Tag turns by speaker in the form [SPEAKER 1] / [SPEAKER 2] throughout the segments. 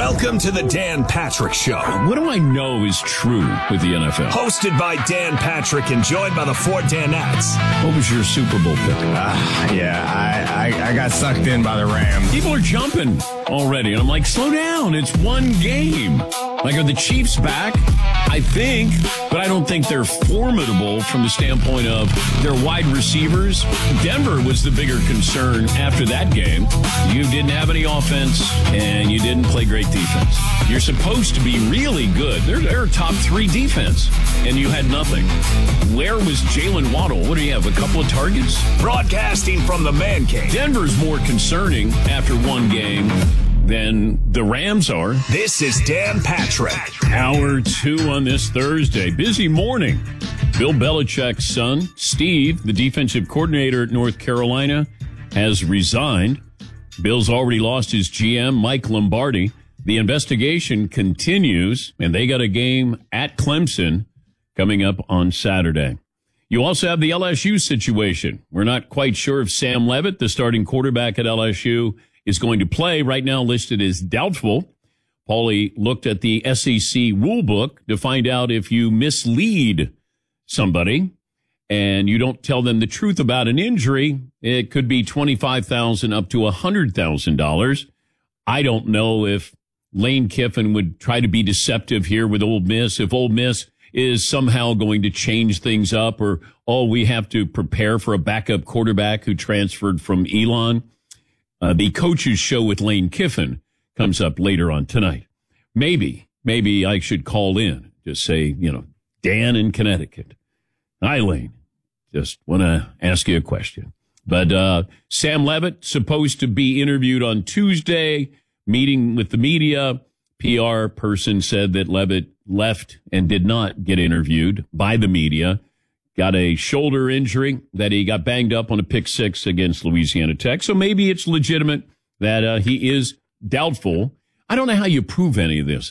[SPEAKER 1] Welcome to the Dan Patrick Show.
[SPEAKER 2] What do I know is true with the NFL?
[SPEAKER 1] Hosted by Dan Patrick and joined by the four Danettes.
[SPEAKER 2] What was your Super Bowl pick?
[SPEAKER 3] I got sucked in by the Rams.
[SPEAKER 2] People are jumping already, and I'm like, slow down. It's one game. Like, are the Chiefs back? I think, but I don't think they're formidable from the standpoint of their wide receivers. Denver was the bigger concern after that game. You didn't have any offense, and you didn't play great defense. You're supposed to be really good. They're a top 3 defense, and you had nothing. Where was Jalen Waddle? What do you have, a couple of targets?
[SPEAKER 1] Broadcasting from the Man Cave.
[SPEAKER 2] Denver's more concerning after one game than the Rams are.
[SPEAKER 1] This is Dan Patrick.
[SPEAKER 2] Hour 2 on this Thursday. Busy morning. Bill Belichick's son, Steve, the defensive coordinator at North Carolina, has resigned. Bill's already lost his GM, Mike Lombardi. The investigation continues, and they got a game at Clemson coming up on Saturday. You also have the LSU situation. We're not quite sure if Sam Leavitt, the starting quarterback at LSU, is going to play. Right now listed as doubtful. Paulie looked at the SEC rule book to find out if you mislead somebody and you don't tell them the truth about an injury, it could be $25,000 up to $100,000. I don't know if Lane Kiffin would try to be deceptive here with Ole Miss, if Ole Miss is somehow going to change things up, or, we have to prepare for a backup quarterback who transferred from Elon. The coach's show with Lane Kiffin comes up later on tonight. Maybe I should call in, just say, Dan in Connecticut. Hi, Lane. Just want to ask you a question. But Sam Leavitt, supposed to be interviewed on Tuesday, meeting with the media. PR person said that Leavitt left and did not get interviewed by the media. Got a shoulder injury that he got banged up on a pick 6 against Louisiana Tech. So maybe it's legitimate that he is doubtful. I don't know how you prove any of this.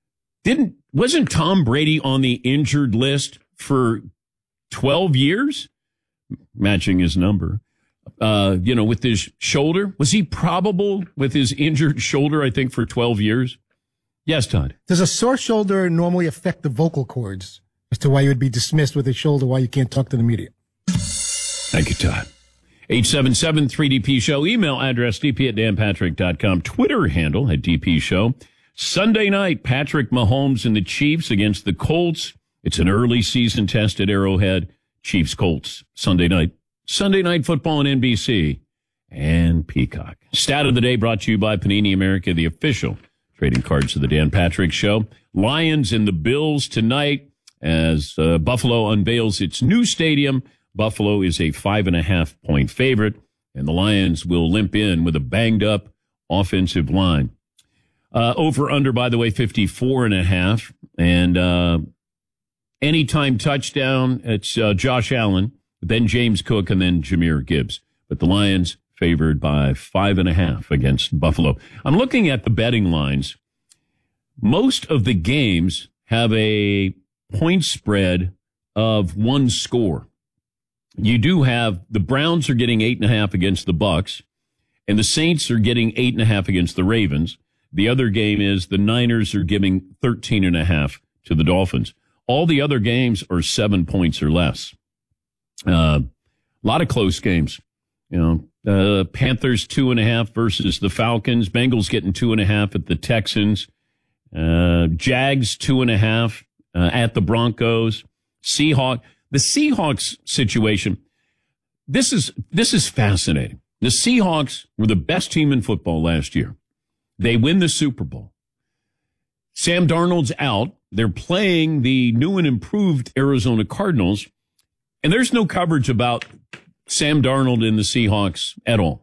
[SPEAKER 2] Wasn't Tom Brady on the injured list for 12 years? Matching his number. With his shoulder. Was he probable with his injured shoulder, I think, for 12 years? Yes, Todd.
[SPEAKER 4] Does a sore shoulder normally affect the vocal cords as to why you would be dismissed with a shoulder, why you can't talk to the media?
[SPEAKER 2] Thank you, Todd. 877-3DP Show. Email address dp@danpatrick.com. Twitter handle at DP Show. Sunday night, Patrick Mahomes and the Chiefs against the Colts. It's an early season test at Arrowhead. Chiefs-Colts. Sunday night. Sunday Night Football on NBC and Peacock. Stat of the day brought to you by Panini America, the official trading cards of the Dan Patrick Show. Lions and the Bills tonight as Buffalo unveils its new stadium. Buffalo is a 5.5-point favorite, and the Lions will limp in with a banged-up offensive line. Over-under, by the way, 54.5. And anytime touchdown, it's Josh Allen, then James Cook, and then Jahmyr Gibbs. But the Lions favored by 5.5 against Buffalo. I'm looking at the betting lines. Most of the games have a point spread of one score. You do have the Browns are getting 8.5 against the Bucks, and the Saints are getting 8.5 against the Ravens. The other game is the Niners are giving 13.5 to the Dolphins. All the other games are 7 points or less. A lot of close games. Panthers 2.5 versus the Falcons. Bengals getting 2.5 at the Texans. Jags 2.5 at the Broncos. The Seahawks situation. This is fascinating. The Seahawks were the best team in football last year. They win the Super Bowl. Sam Darnold's out. They're playing the new and improved Arizona Cardinals, and there's no coverage about Sam Darnold and the Seahawks at all.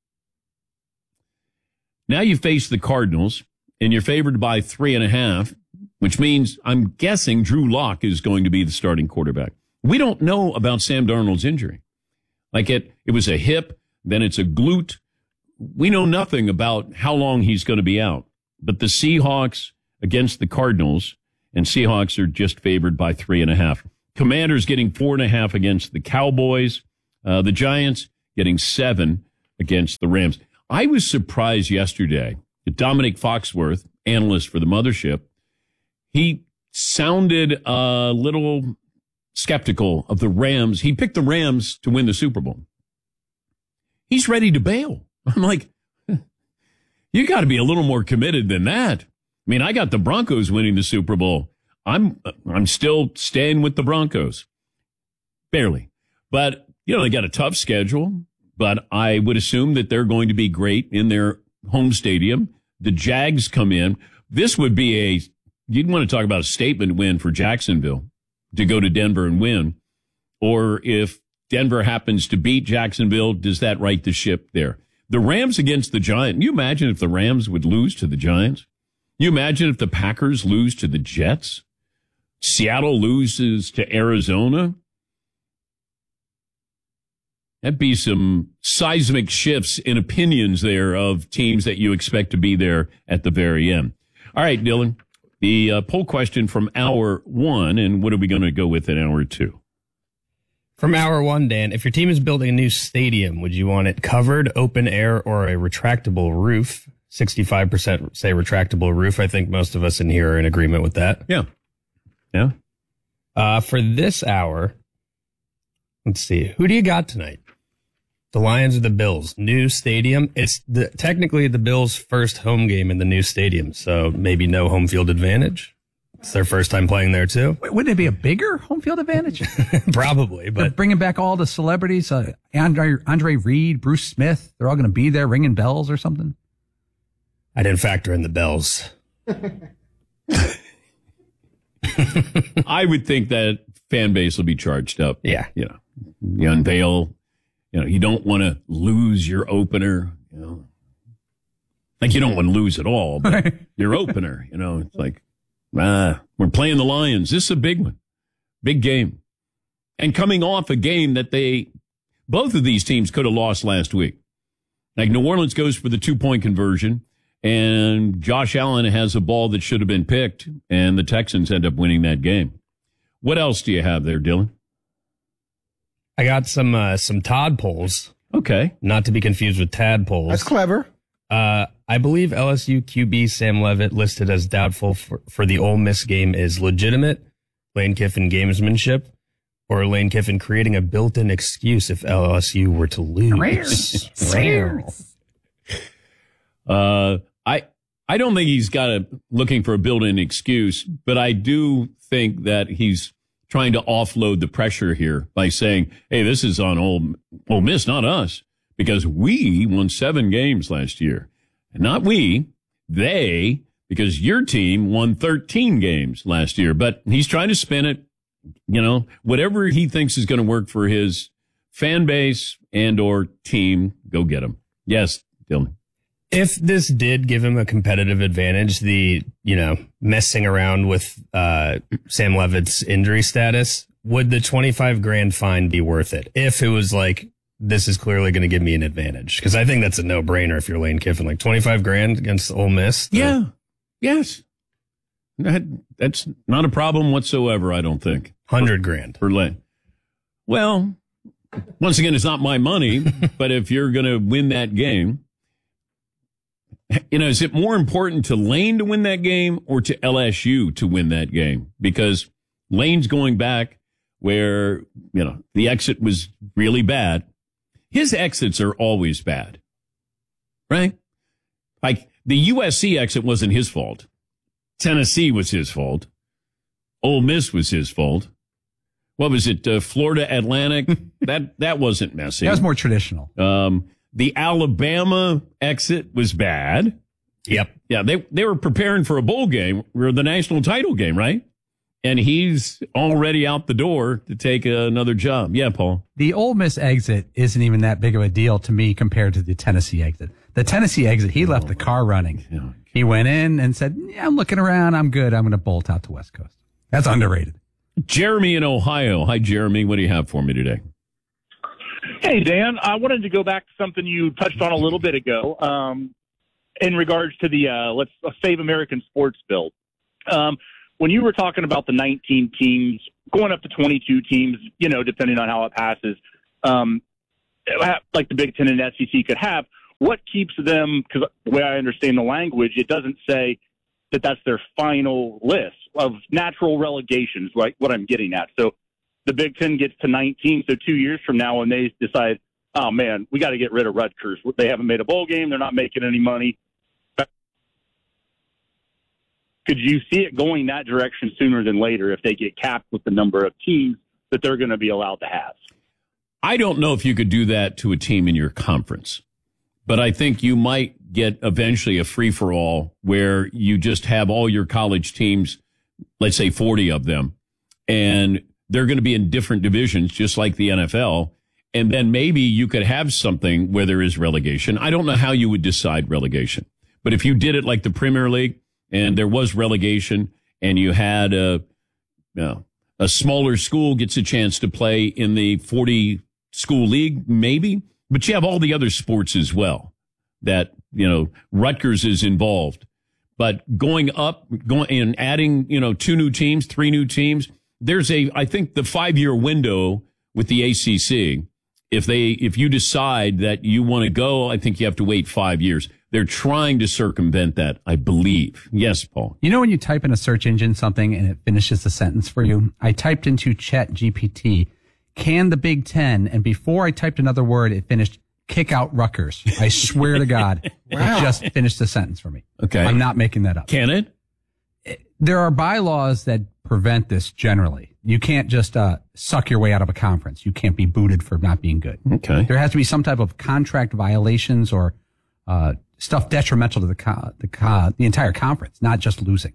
[SPEAKER 2] Now you face the Cardinals, and you're favored by 3.5, which means I'm guessing Drew Lock is going to be the starting quarterback. We don't know about Sam Darnold's injury. Like it was a hip, then it's a glute. We know nothing about how long he's going to be out. But the Seahawks against the Cardinals, and Seahawks are just favored by 3.5. Commanders getting 4.5 against the Cowboys. The Giants getting 7 against the Rams. I was surprised yesterday Dominic Foxworth, analyst for the mothership, he sounded a little skeptical of the Rams. He picked the Rams to win the Super Bowl. He's ready to bail. I'm like, you got to be a little more committed than that. I mean, I got the Broncos winning the Super Bowl. I'm still staying with the Broncos. Barely. But, they got a tough schedule, but I would assume that they're going to be great in their home stadium. The Jags come in. This would be you'd want to talk about a statement win for Jacksonville to go to Denver and win. Or if Denver happens to beat Jacksonville, does that right the ship there? The Rams against the Giants. Can you imagine if the Rams would lose to the Giants? Can you imagine if the Packers lose to the Jets? Seattle loses to Arizona? That'd be some seismic shifts in opinions there of teams that you expect to be there at the very end. All right, Dylan, the poll question from hour one, and what are we going to go with in hour two?
[SPEAKER 5] From hour one, Dan, if your team is building a new stadium, would you want it covered, open air, or a retractable roof? 65% say retractable roof. I think most of us in here are in agreement with that.
[SPEAKER 2] Yeah.
[SPEAKER 5] For this hour, let's see. Who do you got tonight? The Lions or the Bills? New stadium. It's technically the Bills' first home game in the new stadium, so maybe no home field advantage. It's their first time playing there, too.
[SPEAKER 6] Wouldn't it be a bigger home field advantage?
[SPEAKER 5] Probably, but...
[SPEAKER 6] They're bringing back all the celebrities, Andre Reed, Bruce Smith, they're all going to be there ringing bells or something?
[SPEAKER 5] I didn't factor in the bells.
[SPEAKER 2] I would think that fan base will be charged up.
[SPEAKER 5] Yeah.
[SPEAKER 2] You unveil, you don't want to lose your opener, Like you don't want to lose at all, but your opener, it's like, we're playing the Lions. This is a big one. Big game. And coming off a game that both of these teams could have lost last week. Like New Orleans goes for the 2-point conversion, and Josh Allen has a ball that should have been picked, and the Texans end up winning that game. What else do you have there, Dylan?
[SPEAKER 5] I got some Todd polls.
[SPEAKER 2] Okay.
[SPEAKER 5] Not to be confused with Tadpoles.
[SPEAKER 4] That's clever.
[SPEAKER 5] I believe LSU QB Sam Leavitt listed as doubtful for the Ole Miss game is legitimate, Lane Kiffin gamesmanship, or Lane Kiffin creating a built-in excuse if LSU were to lose.
[SPEAKER 2] I don't think he's looking for a built-in excuse, but I do think that he's trying to offload the pressure here by saying, hey, this is on Ole Miss, not us, because we won 7 games last year. And not we, they, because your team won 13 games last year. But he's trying to spin it, whatever he thinks is going to work for his fan base and or team, go get him. Yes, Dylan.
[SPEAKER 5] If this did give him a competitive advantage, the, messing around with Sam Leavitt's injury status, would the $25,000 fine be worth it? If it was like, this is clearly going to give me an advantage. Because I think that's a no-brainer if you're Lane Kiffin. Like $25,000 against Ole Miss.
[SPEAKER 2] Yeah. Yes. That's not a problem whatsoever, I don't think.
[SPEAKER 5] $100,000.
[SPEAKER 2] For Lane. Well, once again, it's not my money, but if you're going to win that game, is it more important to Lane to win that game or to LSU to win that game? Because Lane's going back where, the exit was really bad. His exits are always bad, right? Like the USC exit wasn't his fault. Tennessee was his fault. Ole Miss was his fault. What was it? Florida Atlantic? that wasn't messy.
[SPEAKER 6] That was more traditional.
[SPEAKER 2] The Alabama exit was bad.
[SPEAKER 5] Yep.
[SPEAKER 2] Yeah, they were preparing for a bowl game or the national title game, right? And he's already out the door to take another job. Yeah, Paul.
[SPEAKER 6] The Ole Miss exit isn't even that big of a deal to me compared to the Tennessee exit. The Tennessee exit, he left the car running.
[SPEAKER 2] Yeah.
[SPEAKER 6] He went in and said, I'm looking around. I'm good. I'm going to bolt out to West Coast. That's underrated.
[SPEAKER 2] Jeremy in Ohio. Hi, Jeremy. What do you have for me today?
[SPEAKER 7] Hey, Dan. I wanted to go back to something you touched on a little bit ago in regards to the let's Save American Sports bill. When you were talking about the 19 teams going up to 22 teams, depending on how it passes, like the Big Ten and SEC could have, what keeps them, because the way I understand the language, it doesn't say that that's their final list of natural relegations, like what I'm getting at. So the Big Ten gets to 19, so 2 years from now when they decide, oh, man, we got to get rid of Rutgers. They haven't made a bowl game. They're not making any money. Could you see it going that direction sooner than later if they get capped with the number of teams that they're going to be allowed to have?
[SPEAKER 2] I don't know if you could do that to a team in your conference, but I think you might get eventually a free-for-all where you just have all your college teams, let's say 40 of them, and they're going to be in different divisions, just like the NFL. And then maybe you could have something where there is relegation. I don't know how you would decide relegation, but if you did it like the Premier League and there was relegation and you had a smaller school gets a chance to play in the 40 school league, maybe, but you have all the other sports as well that, Rutgers is involved, but going and adding, 2 new teams, 3 new teams, I think the 5-year window with the ACC, if you decide that you want to go, I think you have to wait 5 years. They're trying to circumvent that, I believe. Yes, Paul.
[SPEAKER 6] You know when you type in a search engine something and it finishes the sentence for you? I typed into ChatGPT, can the Big Ten, and before I typed another word, it finished, kick out Rutgers. I swear to God, It just finished the sentence for me.
[SPEAKER 2] Okay.
[SPEAKER 6] I'm not making that up.
[SPEAKER 2] Can it?
[SPEAKER 6] There are bylaws that prevent this generally. You can't just suck your way out of a conference. You can't be booted for not being good.
[SPEAKER 2] Okay.
[SPEAKER 6] There has to be some type of contract violations or stuff detrimental to the entire conference, not just losing.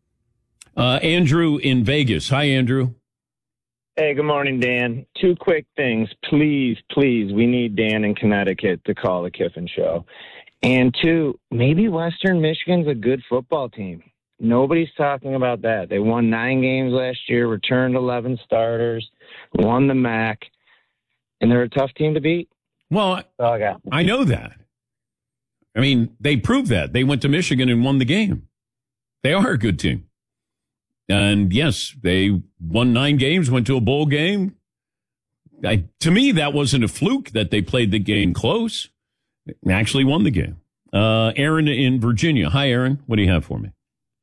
[SPEAKER 2] Andrew in Vegas. Hi, Andrew.
[SPEAKER 8] Hey, good morning, Dan. 2 quick things. Please, we need Dan in Connecticut to call the Kiffin Show. And 2, maybe Western Michigan's a good football team. Nobody's talking about that. They won 9 games last year, returned 11 starters, won the MAC, and they're a tough team to beat.
[SPEAKER 2] Well,
[SPEAKER 8] That's all I got.
[SPEAKER 2] I know that. I mean, they proved that. They went to Michigan and won the game. They are a good team. And yes, they won 9 games, went to a bowl game. To me, that wasn't a fluke that they played the game close. They actually won the game. Aaron in Virginia. Hi, Aaron. What do you have for me?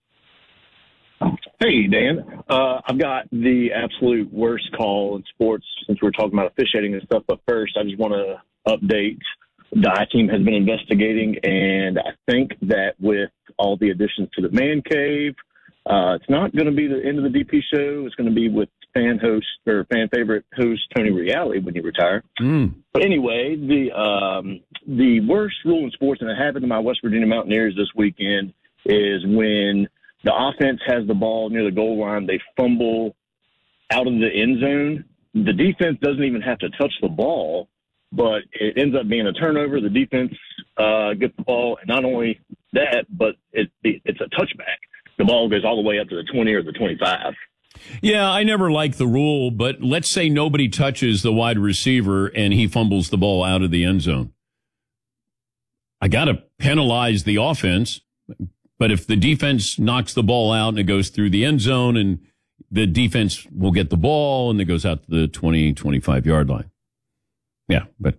[SPEAKER 9] Hey, Dan. I've got the absolute worst call in sports since we're talking about officiating and stuff. But first, I just want to update. The I-Team has been investigating, and I think that with all the additions to the man cave, it's not going to be the end of the DP show. It's going to be with fan favorite host Tony Reale when you retire. But anyway, the worst rule in sports, and it happened to my West Virginia Mountaineers this weekend, is when the offense has the ball near the goal line, they fumble out of the end zone. The defense doesn't even have to touch the ball, but it ends up being a turnover. The defense gets the ball, and not only that, but it's a touchback. The ball goes all the way up to the 20 or the 25.
[SPEAKER 2] Yeah, I never liked the rule, but let's say nobody touches the wide receiver and he fumbles the ball out of the end zone. I got to penalize the offense, but if the defense knocks the ball out and it goes through the end zone and the defense will get the ball and it goes out to the 20, 25-yard line. Yeah, but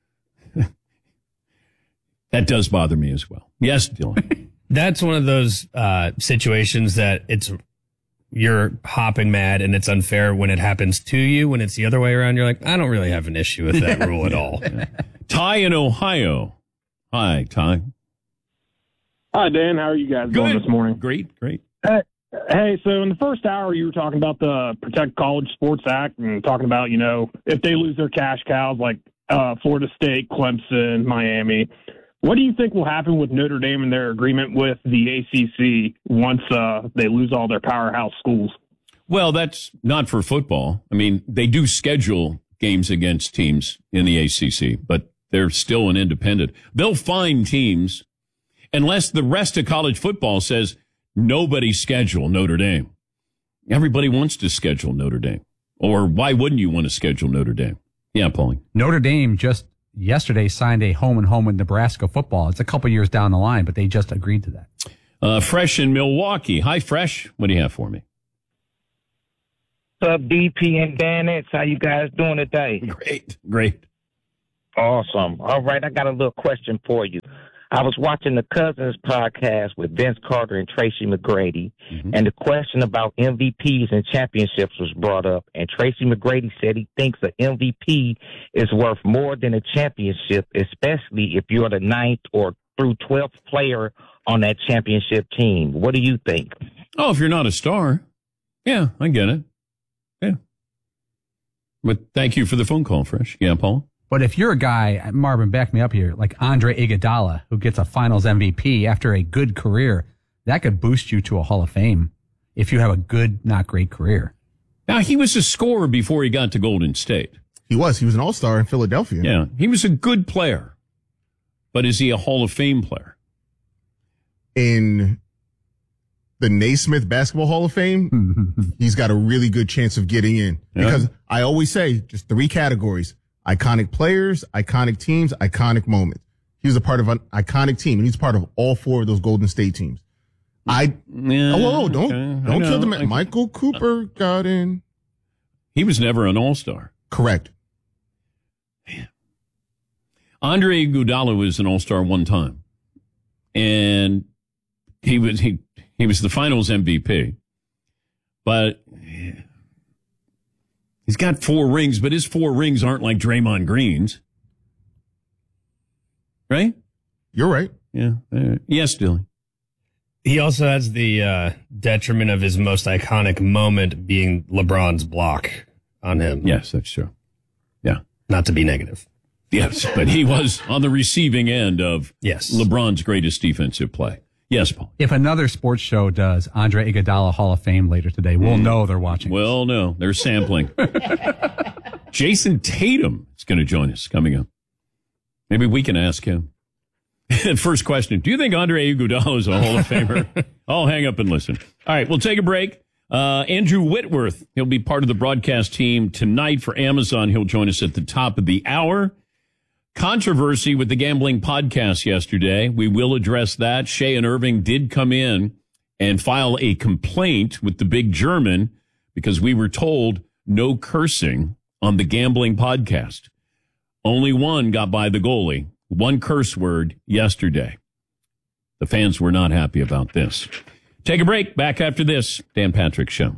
[SPEAKER 2] that does bother me as well. Yes, Dylan.
[SPEAKER 5] That's one of those situations that you're hopping mad and it's unfair when it happens to you. When it's the other way around, you're like, I don't really have an issue with that rule at all.
[SPEAKER 2] Ty in Ohio. Hi, Ty.
[SPEAKER 10] Hi, Dan. How are you guys doing this morning?
[SPEAKER 2] Great.
[SPEAKER 10] Hey, so in the first hour, you were talking about the Protect College Sports Act and talking about, if they lose their cash cows like Florida State, Clemson, Miami. What do you think will happen with Notre Dame and their agreement with the ACC once they lose all their powerhouse schools?
[SPEAKER 2] Well, that's not for football. I mean, they do schedule games against teams in the ACC, but they're still an independent. They'll find teams unless the rest of college football says nobody schedule Notre Dame. Everybody wants to schedule Notre Dame. Or why wouldn't you want to schedule Notre Dame? Yeah, Paulie.
[SPEAKER 6] Notre Dame just yesterday signed a home and home with Nebraska football. It's a couple years down the line, but they just agreed to that.
[SPEAKER 2] Fresh in Milwaukee. Hi, Fresh. What do you have for me?
[SPEAKER 11] What's up, DP and Dan X? How you guys doing today?
[SPEAKER 2] Great.
[SPEAKER 11] Awesome. All right, I got a little question for you. I was watching the Cousins podcast with Vince Carter and Tracy McGrady, and the question about MVPs and championships was brought up, and Tracy McGrady said he thinks an MVP is worth more than a championship, especially if you're the 9th or through 12th player on that championship team. What do you think?
[SPEAKER 2] Oh, if you're not a star. Yeah, I get it. Yeah. But thank you for the phone call, Fresh. Yeah, Paul?
[SPEAKER 6] But if you're a guy, Marvin, back me up here, like Andre Iguodala, who gets a finals MVP after a good career, that could boost you to a Hall of Fame if you have a good, not great career.
[SPEAKER 2] Now, he was a scorer before he got to Golden State.
[SPEAKER 12] He was an all-star in Philadelphia.
[SPEAKER 2] Yeah, he was a good player. But is he a Hall of Fame player?
[SPEAKER 12] In the Naismith Basketball Hall of Fame, he's got a really good chance of getting in. Because I always say just 3 categories: iconic players, iconic teams, iconic moments. He was a part of an iconic team, and he's part of all 4 of those Golden State teams. Don't kill the man. Michael Cooper got in.
[SPEAKER 2] He was never an all-star.
[SPEAKER 12] Correct.
[SPEAKER 2] Man. Andre Iguodala was an all-star one time, and he was the finals MVP. But he's got 4 rings, but his 4 rings aren't like Draymond Green's. Right?
[SPEAKER 12] You're right.
[SPEAKER 2] Yeah. Yes, Dilly.
[SPEAKER 5] He also has the detriment of his most iconic moment being LeBron's block on him.
[SPEAKER 2] Yes, that's true. Yeah.
[SPEAKER 5] Not to be negative.
[SPEAKER 2] Yes, but he was on the receiving end of LeBron's greatest defensive play. Yes, Paul.
[SPEAKER 6] If another sports show does Andre Iguodala Hall of Fame later today, we'll know they're watching.
[SPEAKER 2] Well, no, they're sampling. Jason Tatum is going to join us coming up. Maybe we can ask him. First question, do you think Andre Iguodala is a Hall of Famer? I'll hang up and listen. All right, we'll take a break. Andrew Whitworth, he'll be part of the broadcast team tonight for Amazon. He'll join us at the top of the hour. Controversy with the gambling podcast yesterday. We will address that. Shea and Irving did come in and file a complaint with the Big German because we were told no cursing on the gambling podcast. Only one got by the goalie. 1 curse word yesterday. The fans were not happy about this. Take a break. Back after this. Dan Patrick Show.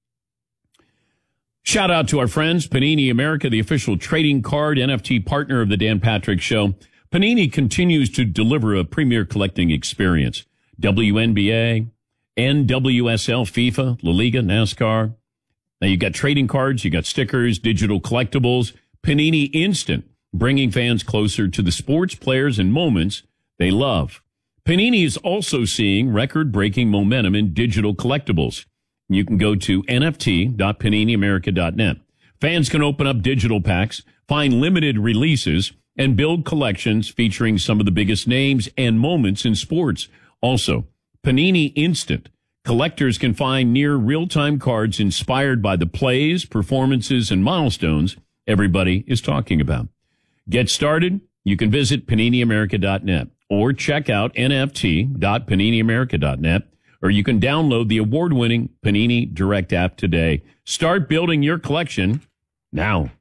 [SPEAKER 2] Shout out to our friends, Panini America, the official trading card NFT partner of the Dan Patrick Show. Panini continues to deliver a premier collecting experience. WNBA, NWSL, FIFA, La Liga, NASCAR. Now you got trading cards, you got stickers, digital collectibles. Panini Instant, bringing fans closer to the sports, players, and moments they love. Panini is also seeing record-breaking momentum in digital collectibles. You can go to nft.paniniamerica.net. Fans can open up digital packs, find limited releases, and build collections featuring some of the biggest names and moments in sports. Also, Panini Instant. Collectors can find near real-time cards inspired by the plays, performances, and milestones everybody is talking about. Get started. You can visit paniniamerica.net or check out nft.paniniamerica.net, or you can download the award-winning Panini Direct app today. Start building your collection now.